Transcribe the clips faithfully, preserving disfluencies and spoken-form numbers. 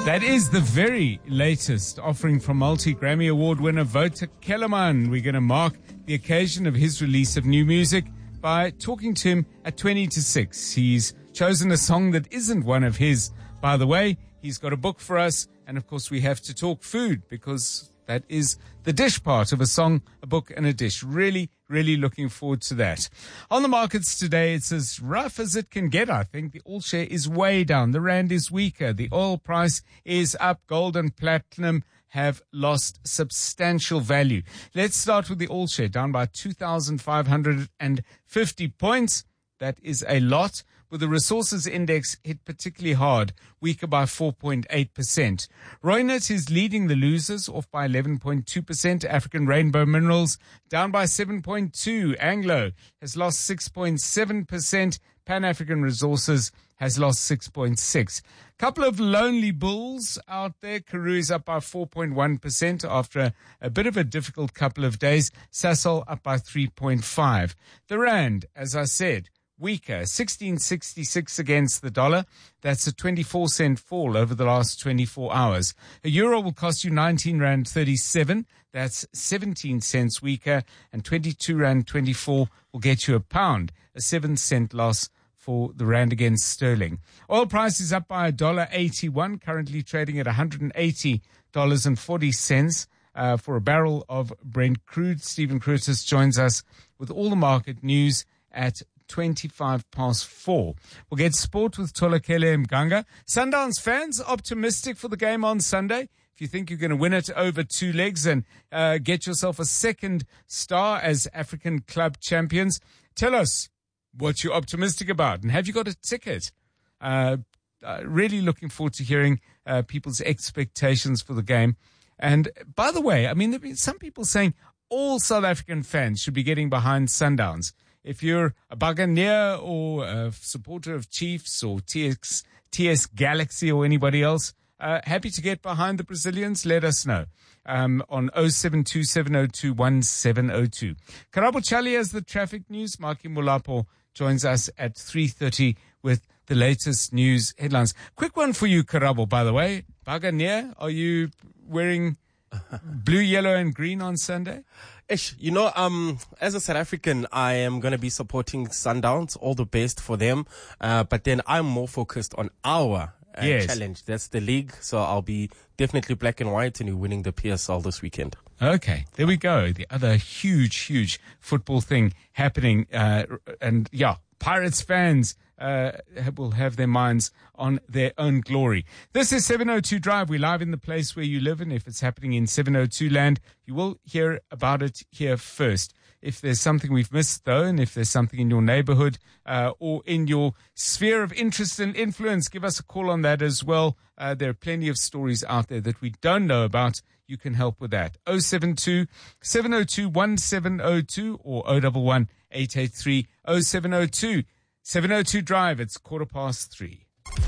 That is the very latest offering from multi-Grammy Award winner Wouter Kellerman. We're going to mark the occasion of his release of new music by talking to him at twenty to six. He's chosen a song that isn't one of his, by the way. He's got a book for us, and of course we have to talk food because that is the dish part of a song, a book, and a dish. Really, really looking forward to that. On the markets today, it's as rough as it can get, I think. The oil share is way down. The rand is weaker. The oil price is up. Gold and platinum have lost substantial value. Let's start with the oil share, down by two thousand five hundred fifty points. That is a lot. With the resources index hit particularly hard, weaker by four point eight percent. Reunert is leading the losers, off by eleven point two percent. African Rainbow Minerals down by seven point two. Anglo has lost six point seven percent. Pan-African Resources has lost six point six. Couple of lonely bulls out there. Karoo is up by four point one percent after a, a bit of a difficult couple of days. Sasol up by three point five. The rand, as I said, weaker, sixteen sixty-six against the dollar. That's a twenty-four cent fall over the last twenty-four hours. A euro will cost you nineteen rand thirty-seven. That's seventeen cents weaker. And twenty-two rand twenty-four will get you a pound, a seven cent loss for the rand against sterling. Oil price is up by one dollar eighty-one, currently trading at one hundred eighty dollars and forty cents uh, for a barrel of Brent crude. Stephen Curtis joins us with all the market news at twenty-five past four. We'll get sport with Tolakele Mganga. Sundowns fans optimistic for the game on Sunday. If you think you're going to win it over two legs and uh, get yourself a second star as African club champions, tell us what you're optimistic about and have you got a ticket? Uh, uh, really looking forward to hearing uh, people's expectations for the game. And by the way, I mean, there have been some people saying all South African fans should be getting behind Sundowns. If you're a Buccaneer or a supporter of Chiefs or T S, T S Galaxy or anybody else, uh, happy to get behind the Brazilians, let us know um, on oh seven two seven oh two one seven oh two. Karabo Chali has the traffic news. Maki Mulapo joins us at three thirty with the latest news headlines. Quick one for you, Karabo, by the way. Buccaneer, are you wearing blue, yellow, and green on Sunday? Ish, you know, um, as a South African, I am going to be supporting Sundowns. All the best for them. Uh, but then I'm more focused on our uh, yes. challenge. That's the league. So I'll be definitely black and white and winning the P S L this weekend. Okay, there we go. The other huge, huge football thing happening. Uh, and yeah, Pirates fans uh, will have their minds on their own glory. This is seven oh two Drive. We're live in the place where you live, and if it's happening in seven oh two land, you will hear about it here first. If there's something we've missed, though, and if there's something in your neighborhood uh, or in your sphere of interest and influence, give us a call on that as well. Uh, there are plenty of stories out there that we don't know about. You can help with that. oh seven two seven oh two one seven oh two or oh one one eight eight three oh seven oh two. seven oh two Drive, it's quarter past three.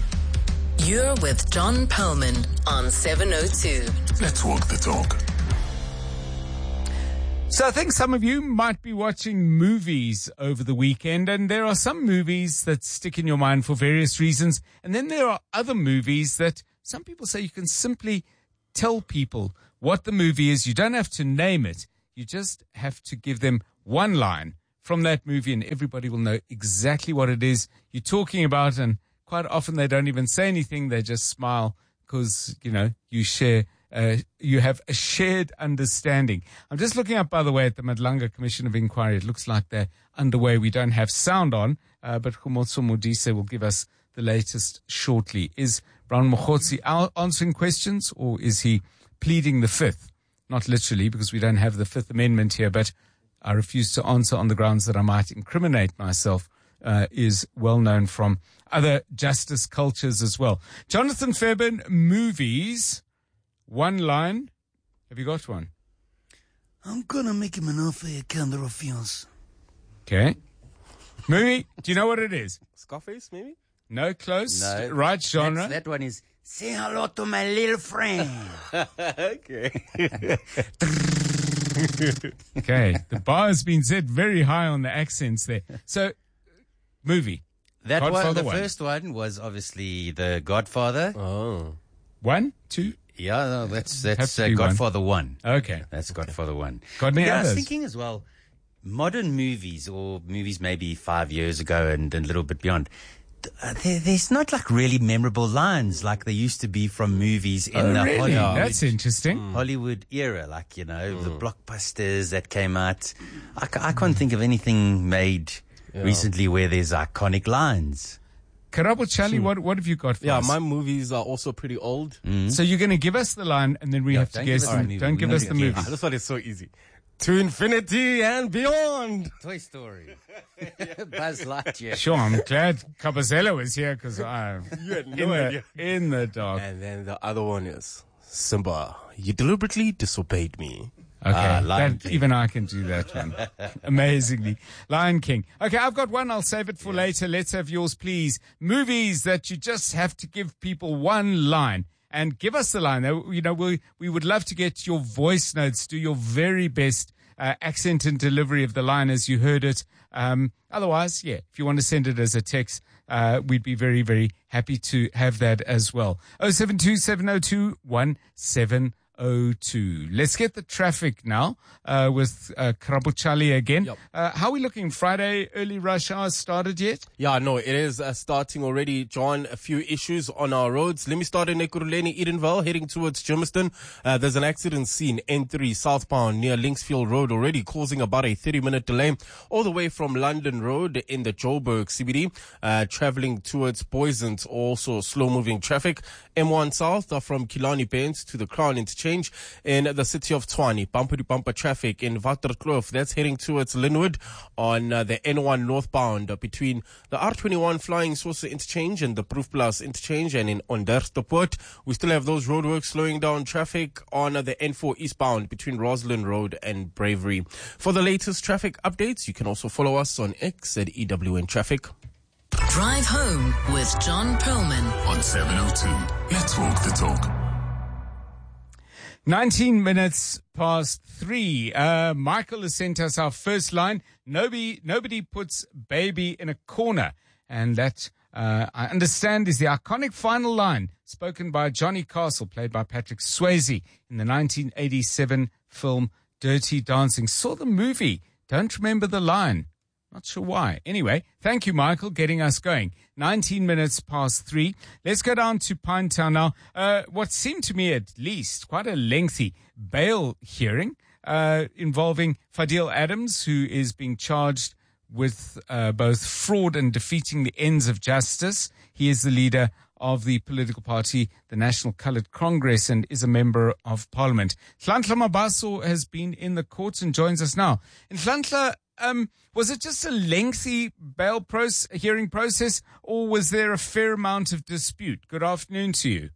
You're with John Perlman on seven oh two. Let's walk the talk. So I think some of you might be watching movies over the weekend, and there are some movies that stick in your mind for various reasons. And then there are other movies that some people say you can simply tell people what the movie is. You don't have to name it. You just have to give them one line from that movie, and everybody will know exactly what it is you're talking about. And quite often they don't even say anything. They just smile because, you know, you share, uh, you have a shared understanding. I'm just looking up, by the way, at the Madlanga Commission of Inquiry. It looks like they're underway. We don't have sound on, uh, but Khumotso Modise will give us the latest shortly. Is Brown Mokhotsi answering questions, or is he pleading the fifth? Not literally, because we don't have the Fifth Amendment here, but I refuse to answer on the grounds that I might incriminate myself, uh, is well known from other justice cultures as well. Jonathan Fairbairn, movies, one line. Have you got one? I'm gonna make him an offer he can't refuse. Okay. Movie, do you know what it is? Scarface, maybe? No, close. No. Right genre. That's, that one is, say hello to my little friend. Okay. Okay. The bar has been set very high on the accents there. So, movie. That one, Godfather the one. first one was obviously The Godfather. Oh. One, two? Yeah, no, that's Has that's to uh, be one. Godfather one. Okay. That's Godfather one. Got any yeah, I was others? thinking as well, modern movies or movies maybe five years ago and, and a little bit beyond, th- uh, there, there's not like really memorable lines like there used to be from movies in Oh, the really? Hollywood, That's interesting. Hollywood era, like, you know, the blockbusters that came out. I, ca- I can't think of anything made recently where there's iconic lines. Karabo Charlie, what, what have you got for Yeah, us? my movies are also pretty old. So you're going to give us the line and then we Yeah, have to don't guess give us the the movie. movie. Don't We give need us to the guess. movie. Ah, this one is so easy. To infinity and beyond. Toy Story. Buzz Lightyear. Sure, I'm glad Cabazella was here because I You had in, no the, idea. in the dark. And then the other one is Simba. You deliberately disobeyed me. Okay, Ah, Lion that, King. even I can do that one. Amazingly. Lion King. Okay, I've got one. I'll save it for later. Let's have yours, please. Movies that you just have to give people one line. And give us the line. Uh, You know, we, we would love to get your voice notes. Do your very best uh, accent and delivery of the line as you heard it. Um, otherwise, yeah, if you want to send it as a text, uh, we'd be very, very happy to have that as well. oh seven two, seven oh two, one seven oh two. Let's get the traffic now uh, with uh, Krabuchali again. Yep. Uh, how are we looking? Friday, early rush hour started yet? Yeah, no, it is uh, starting already, John. A few issues on our roads. Let me start in Ekurhuleni, Edenville, heading towards Germiston. Uh, there's an accident scene, N three southbound near Linksfield Road already, causing about a thirty-minute delay. All the way from London Road in the Joburg C B D, uh, traveling towards Boysons, also slow-moving traffic. M one South uh, from Killarney Bends to the Crown Interchange in the city of Tshwane. Bumper-to-bumper traffic in Waterkloof. That's heading towards Linwood on uh, the N one northbound uh, between the R twenty-one Flying Saucer Interchange and the Proof Plus Interchange, and in Onderstepoort. We still have those roadworks slowing down traffic on uh, the N four eastbound between Roslyn Road and Bravery. For the latest traffic updates, you can also follow us on X at E W N Traffic. Drive home with John Perlman. On seven oh two, let's walk the talk. nineteen minutes past three. Uh, Michael has sent us our first line. Nobody, nobody puts baby in a corner. And that, uh, I understand is the iconic final line spoken by Johnny Castle, played by Patrick Swayze in the nineteen eighty-seven film Dirty Dancing. Saw the movie. Don't remember the line. Not sure why. Anyway, thank you, Michael, getting us going. nineteen minutes past three. Let's go down to Pinetown now. Uh, what seemed to me at least quite a lengthy bail hearing uh, involving Fadil Adams, who is being charged with uh, both fraud and defeating the ends of justice. He is the leader of the political party, the National Coloured Congress, and is a member of parliament. Nhlanhla Mabaso has been in the courts and joins us now. And Nhlanhla, Um, was it just a lengthy bail process, hearing process, or was there a fair amount of dispute? Good afternoon to you.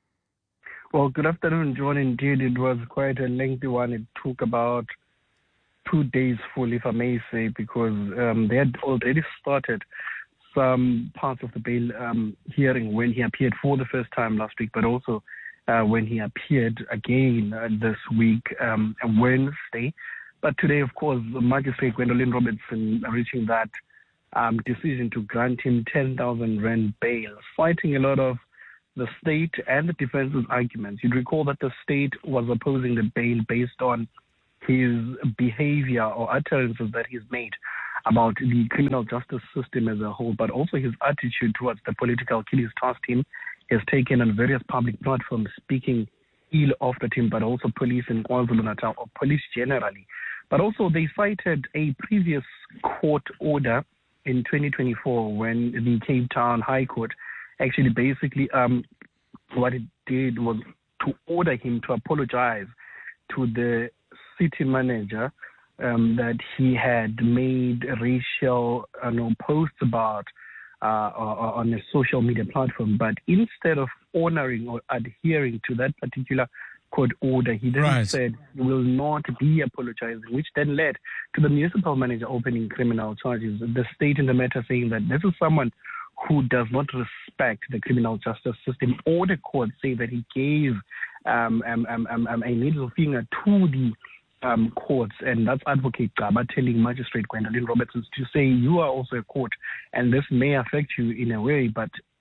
Well, good afternoon, John. Indeed, it was quite a lengthy one. It took about two days full, if I may say, because um, they had already started some parts of the bail um, hearing when he appeared for the first time last week, but also uh, when he appeared again uh, this week, um, Wednesday. But today, of course, the Magistrate Gwendolyn Robertson reaching that um, decision to grant him ten thousand rand bail, fighting a lot of the state and the defense's arguments. You'd recall that the state was opposing the bail based on his behavior or utterances that he's made about the criminal justice system as a whole, but also his attitude towards the political killings tasked him. He has taken on various public platforms speaking ill of the team, but also police in KwaZulu-Natal, or police generally. But also they cited a previous court order in twenty twenty-four when the Cape Town High Court actually basically um, what it did was to order him to apologize to the city manager um, that he had made racial uh, you know, posts about uh, on a social media platform. But instead of honoring or adhering to that particular court order, he then Right. said he will not be apologizing, which then led to the municipal manager opening criminal charges. The state in the matter saying that this is someone who does not respect the criminal justice system, or the court say that he gave um, um, um, um, um, a middle finger to the um, courts, and that's Advocate Gaba telling Magistrate Gwendolyn Robertson to say you are also a court, and this may affect you in a way, but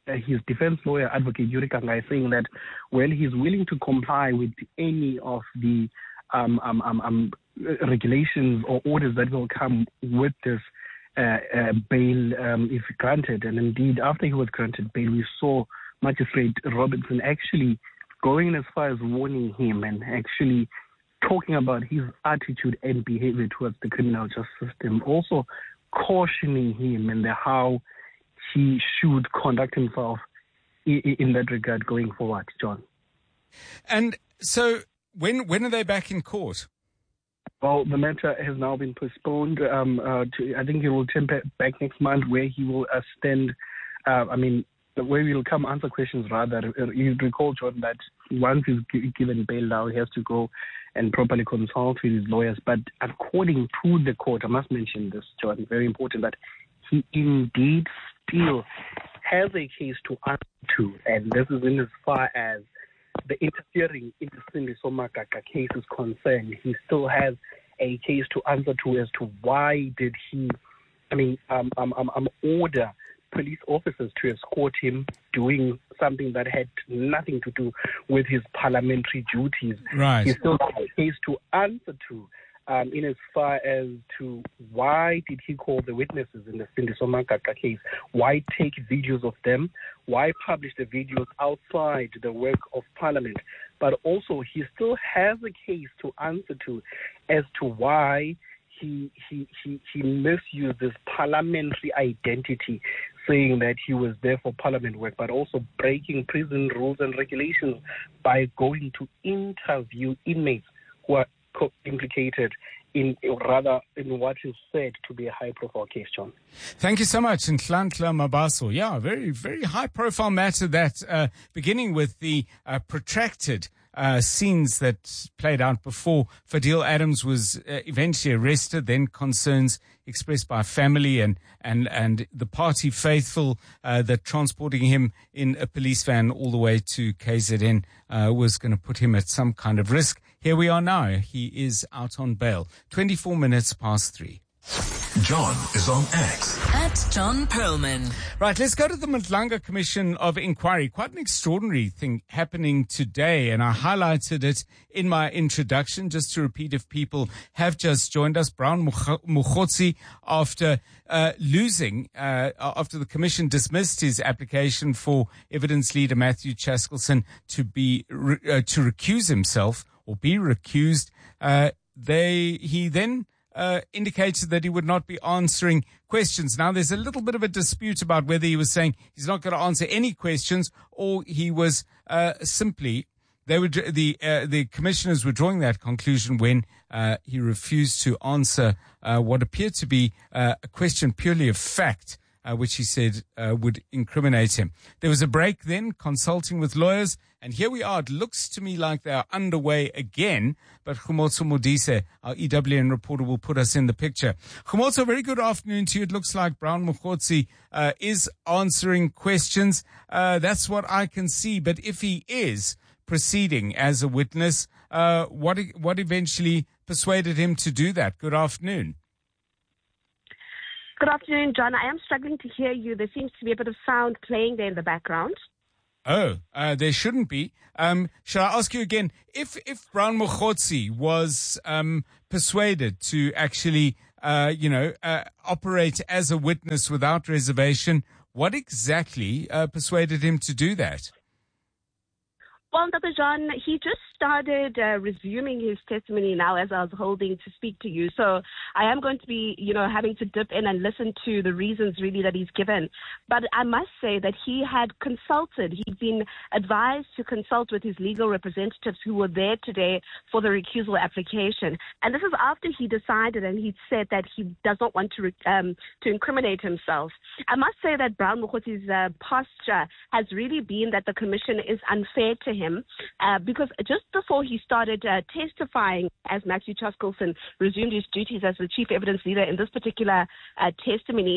uh, his defense lawyer, Advocate Yuri Kangai, saying that, well, he's willing to comply with any of the um, um, um, um, regulations or orders that will come with this uh, uh, bail um, if granted. And indeed, after he was granted bail, we saw Magistrate Robertson actually going as far as warning him and actually talking about his attitude and behavior towards the criminal justice system, also cautioning him and how he should conduct himself in, in that regard going forward, John. And so when when are they back in court? Well, the matter has now been postponed. Um, uh, to, I think he will turn back next month, where he will uh, stand, uh, I mean, where he will come answer questions rather. You recall, John, that once he's given bail now, he has to go and properly consult with his lawyers. But according to the court, I must mention this, John, very important, that he indeed still has a case to answer to, and this is in as far as the interfering in the Sindi Makaka case is concerned. He still has a case to answer to as to why did he, I mean, um, um, um, um order police officers to escort him doing something that had nothing to do with his parliamentary duties. Right. He still has a case to answer to um, in as far as to why did he call the witnesses in the Sindi Makaka case? Why take videos of them? Why publish the videos outside the work of Parliament? But also, he still has a case to answer to as to why He, he, he, he misused this parliamentary identity, saying that he was there for parliament work, but also breaking prison rules and regulations by going to interview inmates who are co- implicated in, rather, in what is said to be a high-profile case, John. Thank you so much, Nhlanhla Mabaso. Yeah, very, very high-profile matter that, uh, beginning with the uh, protracted Uh, scenes that played out before Fadil Adams was uh, eventually arrested, then concerns expressed by family and, and, and the party faithful uh, that transporting him in a police van all the way to K Z N uh, was going to put him at some kind of risk. Here we are now. He is out on bail. twenty-four minutes past three. John is on X. At John Perlman. Right, let's go to the Madlanga Commission of Inquiry. Quite an extraordinary thing happening today, and I highlighted it in my introduction. Just to repeat, if people have just joined us, Brown Mokgotsi, after uh, losing, uh, after the Commission dismissed his application for evidence leader Matthew Chaskelson to be uh, to recuse himself or be recused, uh, they he then Uh, indicated that he would not be answering questions. Now, there's a little bit of a dispute about whether he was saying he's not going to answer any questions or he was uh, simply, they were, the uh, the commissioners were drawing that conclusion when uh, he refused to answer uh, what appeared to be uh, a question purely of fact, uh, which he said uh, would incriminate him. There was a break then, consulting with lawyers, and here we are. It looks to me like they are underway again, but Khumotso Modise, our E W N reporter, will put us in the picture. Khumotso, very good afternoon to you. It looks like Brown Mokgotsi uh, is answering questions. Uh, that's what I can see. But if he is proceeding as a witness, uh, what what eventually persuaded him to do that? Good afternoon. Good afternoon, John. I am struggling to hear you. There seems to be a bit of sound playing there in the background. Oh, uh, there shouldn't be. Um, shall I ask you again, if, if Brown Mokgotsi was, um, persuaded to actually, uh, you know, uh, operate as a witness without reservation, what exactly, uh, persuaded him to do that? Well, Doctor John, he just started uh, resuming his testimony now as I was holding to speak to you. So I am going to be, you know, having to dip in and listen to the reasons really that he's given. But I must say that he had consulted. He'd been advised to consult with his legal representatives who were there today for the recusal application. And this is after he decided and he'd said that he does not want to um, to incriminate himself. I must say that Brown Mokgotsi's uh, posture has really been that the commission is unfair to him. him uh, because just before he started uh, testifying as Matthew Chaskelson resumed his duties as the chief evidence leader in this particular uh, testimony,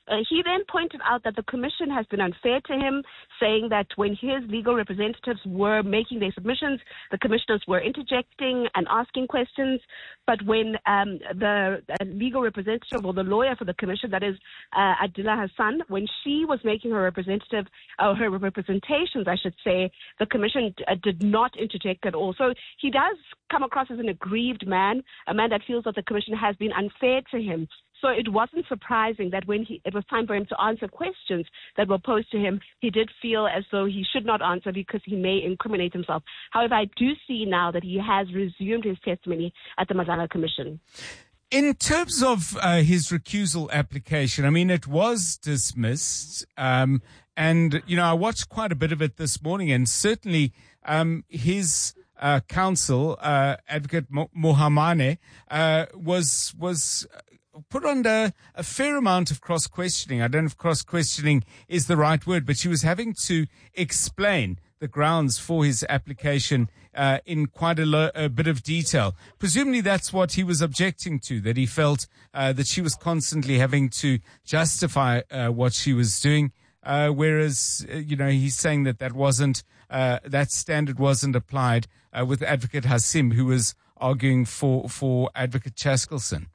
Uh, he then pointed out that the commission has been unfair to him, saying that when his legal representatives were making their submissions, the commissioners were interjecting and asking questions. But when um, the uh, legal representative or the lawyer for the commission, that is uh, Adila Hassan, when she was making her representative, or her representations, I should say, the commission uh, did not interject at all. So he does come across as an aggrieved man, a man that feels that the commission has been unfair to him. So it wasn't surprising that when he, it was time for him to answer questions that were posed to him, he did feel as though he should not answer because he may incriminate himself. However, I do see now that he has resumed his testimony at the Madlanga Commission. In terms of uh, his recusal application, I mean, it was dismissed. Um, and, you know, I watched quite a bit of it this morning, and certainly um, his uh, counsel, uh, Advocate Mo- Mohamane, uh, was was put under a fair amount of cross-questioning. I don't know if cross-questioning is the right word, but she was having to explain the grounds for his application uh, in quite a, lo- a bit of detail. Presumably that's what he was objecting to, that he felt uh, that she was constantly having to justify uh, what she was doing, uh, whereas, uh, you know, he's saying that that wasn't, uh, that standard wasn't applied uh, with Advocate Hasim, who was arguing for, for Advocate Chaskelson.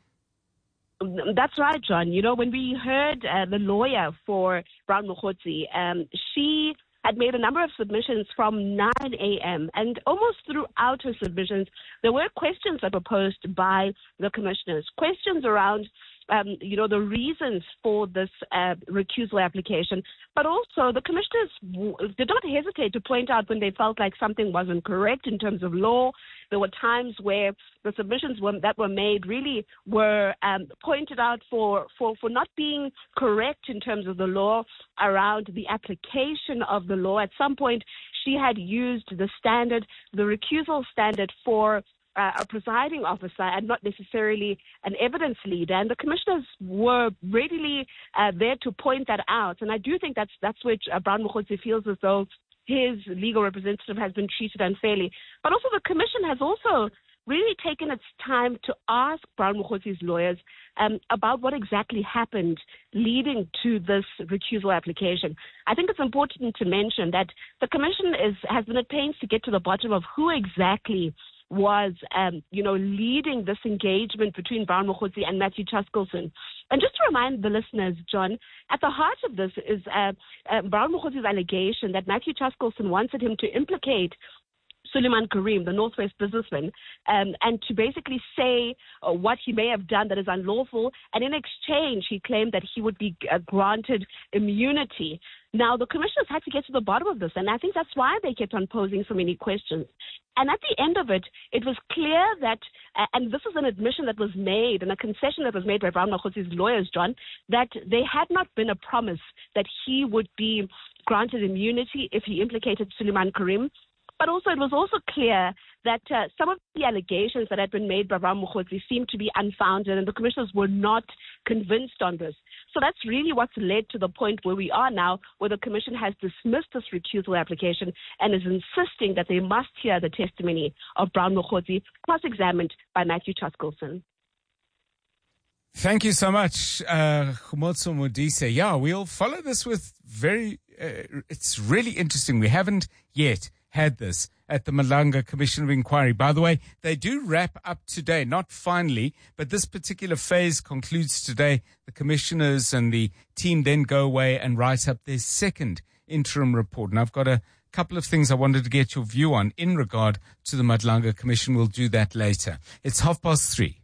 That's right, John. You know, when we heard uh, the lawyer for Brown Mokhotsi, um, she had made a number of submissions from nine a.m. and almost throughout her submissions, there were questions that were posed by the commissioners, questions around Um, you know, the reasons for this uh, recusal application. But also the commissioners w- did not hesitate to point out when they felt like something wasn't correct in terms of law. There were times where the submissions were, that were made really were um, pointed out for, for, for not being correct in terms of the law around the application of the law. At some point, she had used the standard, the recusal standard for Uh, a presiding officer and not necessarily an evidence leader. And the commissioners were readily uh, there to point that out. And I do think that's that's which uh, Brown Mokhotsi feels as though his legal representative has been treated unfairly. But also the commission has also really taken its time to ask Brown Mokhotsi's lawyers um, about what exactly happened leading to this recusal application. I think it's important to mention that the commission is has been at pains to get to the bottom of who exactly was, um, you know, leading this engagement between Brown Mokhotsi and Matthew Chaskelson. And just to remind the listeners, John, at the heart of this is uh, uh, Brown Mokhotsi's allegation that Matthew Chaskelson wanted him to implicate Suleiman Karim, the Northwest businessman, um, and to basically say uh, what he may have done that is unlawful. And in exchange, he claimed that he would be uh, granted immunity. Now, the commissioners had to get to the bottom of this, and I think that's why they kept on posing so many questions. And at the end of it, it was clear that, uh, and this is an admission that was made, and a concession that was made by Brown Mokhotsi's lawyers, John, that there had not been a promise that he would be granted immunity if he implicated Suleiman Karim. But also, it was also clear that uh, some of the allegations that had been made by Brown Mokhotsi seemed to be unfounded, and the commissioners were not convinced on this. So that's really what's led to the point where we are now, where the commission has dismissed this recusal application and is insisting that they must hear the testimony of Brown Mokhotsi, cross-examined by Matthew Chaskelson. Thank you so much, uh, Khomotso Modise. Yeah, we'll follow this with very, uh, it's really interesting. We haven't yet had this at the Madlanga Commission of Inquiry. By the way, they do wrap up today, not finally, but this particular phase concludes today. The commissioners and the team then go away and write up their second interim report. And I've got a couple of things I wanted to get your view on in regard to the Madlanga Commission. We'll do that later. It's half past three.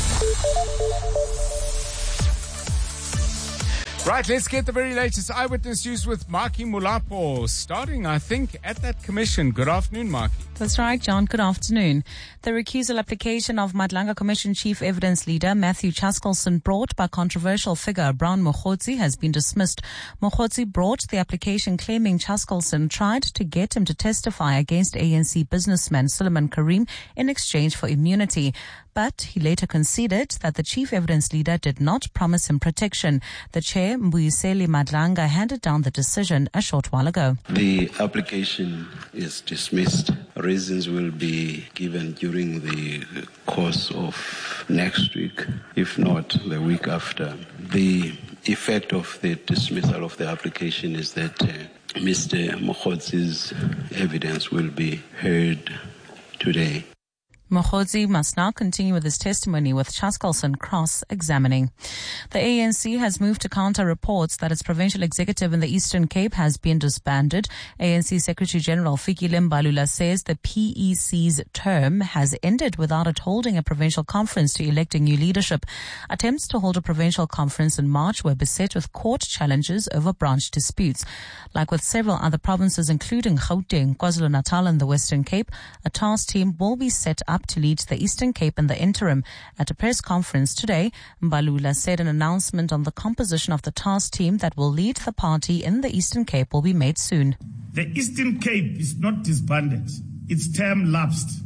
Right, let's get the very latest eyewitness news with Maki Mulapo, starting, I think, at that commission. Good afternoon, Maki. That's right, John. Good afternoon. The recusal application of Madlanga Commission Chief Evidence Leader Matthew Chaskelson, brought by controversial figure Brown Mokhotsi, has been dismissed. Mokhotsi brought the application claiming Chaskelson tried to get him to testify against A N C businessman Suleiman Karim in exchange for immunity. But he later conceded that the chief evidence leader did not promise him protection. The chair, Mbuyiseli Madlanga, handed down the decision a short while ago. The application is dismissed. Reasons will be given during the course of next week, if not the week after. The effect of the dismissal of the application is that uh, Mister Mokgotzi's evidence will be heard today. Mokgotzi must now continue with his testimony, with Chaskalson cross-examining. The A N C has moved to counter reports that its provincial executive in the Eastern Cape has been disbanded. A N C Secretary General Fikile Mbalula says the P E C's term has ended without it holding a provincial conference to elect a new leadership. Attempts to hold a provincial conference in March were beset with court challenges over branch disputes. Like with several other provinces, including Gauteng, KwaZulu-Natal and the Western Cape, a task team will be set up to lead the Eastern Cape in the interim. At a press conference today, Mbalula said an announcement on the composition of the task team that will lead the party in the Eastern Cape will be made soon. The Eastern Cape is not disbanded. Its term lapsed.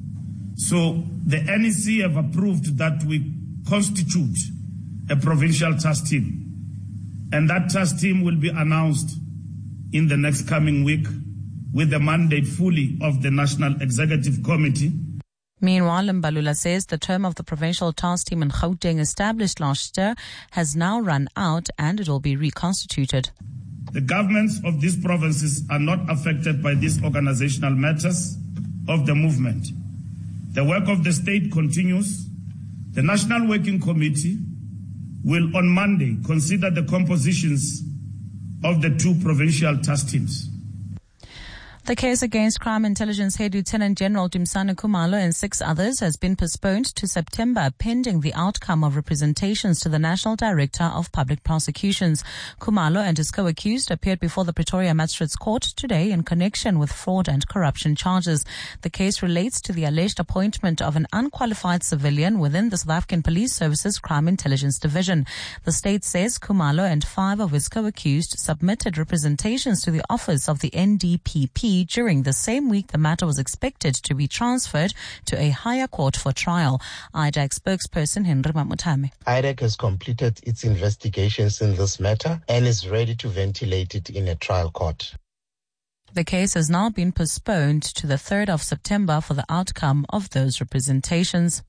So the N E C have approved that we constitute a provincial task team. And that task team will be announced in the next coming week with the mandate fully of the National Executive Committee. Meanwhile, Mbalula says the term of the provincial task team in Gauteng, established last year, has now run out and it will be reconstituted. The governments of these provinces are not affected by these organizational matters of the movement. The work of the state continues. The National Working Committee will on Monday consider the compositions of the two provincial task teams. The case against Crime Intelligence Head Lieutenant General Dumisani Khumalo and six others has been postponed to September pending the outcome of representations to the National Director of Public Prosecutions. Khumalo and his co-accused appeared before the Pretoria Magistrates Court today in connection with fraud and corruption charges. The case relates to the alleged appointment of an unqualified civilian within the South African Police Service's Crime Intelligence Division. The state says Khumalo and five of his co-accused submitted representations to the office of the N D P P during the same week the matter was expected to be transferred to a higher court for trial. I D A C spokesperson Henry Mamutame. I D A C has completed its investigations in this matter and is ready to ventilate it in a trial court. The case has now been postponed to the third of September for the outcome of those representations.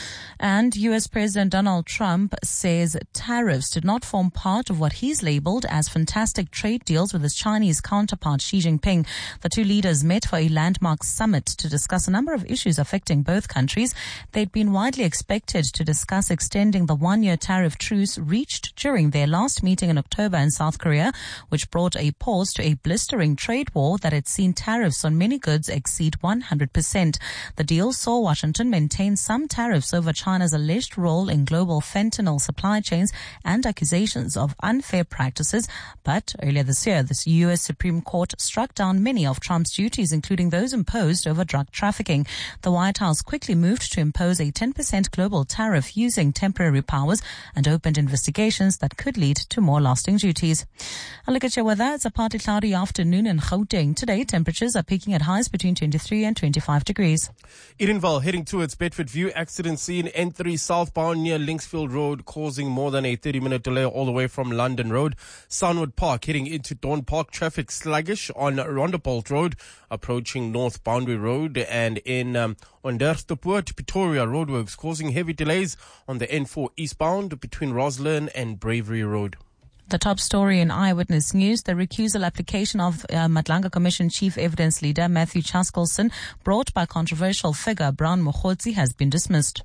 And U S President Donald Trump says tariffs did not form part of what he's labeled as fantastic trade deals with his Chinese counterpart Xi Jinping. The two leaders met for a landmark summit to discuss a number of issues affecting both countries. They'd been widely expected to discuss extending the one-year tariff truce reached during their last meeting in October in South Korea, which brought a pause to a blistering trade war that had seen tariffs on many goods exceed one hundred percent. The deal saw Washington maintain some tariffs over China's alleged role in global fentanyl supply chains and accusations of unfair practices. But earlier this year, the U S Supreme Court struck down many of Trump's duties, including those imposed over drug trafficking. The White House quickly moved to impose a ten percent global tariff using temporary powers and opened investigations that could lead to more lasting duties. A look at your weather. It's a partly cloudy afternoon in Gauteng. Today, temperatures are peaking at highs between twenty-three and twenty-five degrees. Edenvale heading towards Bedford View. Accident scene N three southbound near Linksfield Road, causing more than a thirty minute delay all the way from London Road. Sunwood Park heading into Dawn Park. Traffic sluggish on Rondebolt Road, approaching North Boundary Road, and in um, Onderstepoort, Pretoria roadworks causing heavy delays on the N four eastbound between Roslyn and Bravery Road. The top story in Eyewitness News, the recusal application of uh, Madlanga Commission Chief Evidence Leader Matthew Chaskalson, brought by controversial figure Brown Mokgotzi, has been dismissed.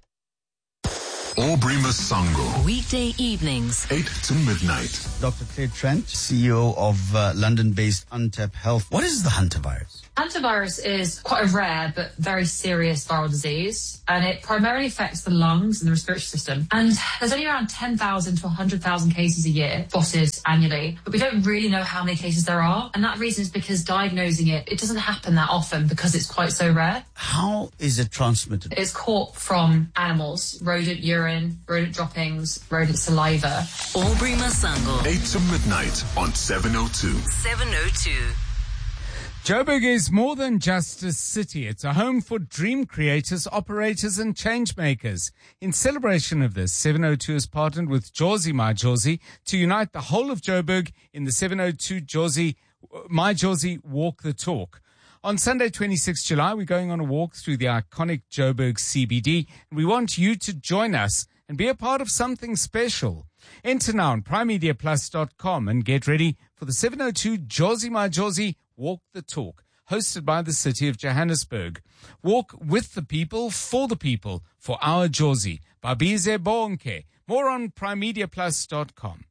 Aubrey Masango. Weekday evenings, eight to midnight. Doctor Claire Trent, C E O of uh, London-based Untap Health. What is the hantavirus? Hantavirus is quite a rare but very serious viral disease, and it primarily affects the lungs and the respiratory system. And there's only around ten thousand to one hundred thousand cases a year spotted annually, but we don't really know how many cases there are. And that reason is because diagnosing it, it doesn't happen that often because it's quite so rare. How is it transmitted? It's caught from animals, rodent urine, rodent droppings, rodent saliva. Aubrey Masango. eight to midnight on seven oh two. seven oh two. Joburg is more than just a city. It's a home for dream creators, operators and change makers. In celebration of this, seven oh two has partnered with Jozi My Jozi to unite the whole of Joburg in the seven oh two Jozi, My Jozi Walk the Talk. On Sunday, twenty-sixth of July, we're going on a walk through the iconic Joburg C B D. And we want you to join us and be a part of something special. Enter now on prime media plus dot com and get ready for the seven oh two Jozi My Jozi Walk the Talk, hosted by the City of Johannesburg. Walk with the people, for the people, for our Jozi. Babize Bonke. More on prime media plus dot com.